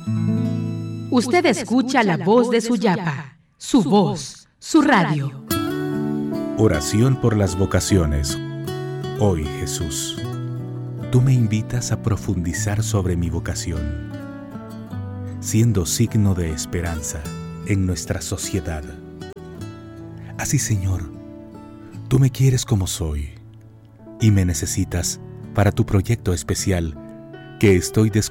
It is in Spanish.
Usted escucha la voz de Suyapa, su voz, su radio. Oración por las vocaciones. Hoy, Jesús, tú me invitas a profundizar sobre mi vocación, siendo signo de esperanza en nuestra sociedad. Así, Señor, tú me quieres como soy y me necesitas para tu proyecto especial que estoy descubriendo